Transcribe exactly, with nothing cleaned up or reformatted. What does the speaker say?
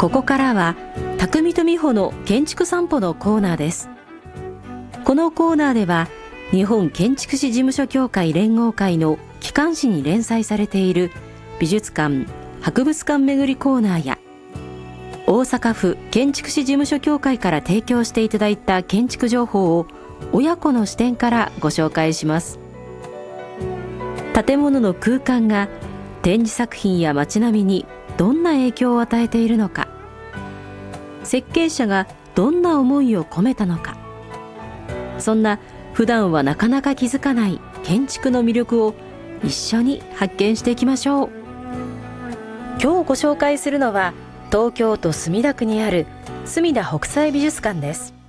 ここからは匠と美穂の建築散歩のコーナーです。このコーナーでは日本建築士事務所協会連合会の機関誌に連載されている美術館・博物館巡りコーナーや、大阪府建築士事務所協会から提供していただいた建築情報を親子の視点からご紹介します。建物の空間が展示作品や街並みにどんな影響を与えているのか、設計者がどんな思いを込めたのか、そんな普段はなかなか気づかない建築の魅力を一緒に発見していきましょう。今日ご紹介するのは東京都墨田区にある墨田北斎美術館です。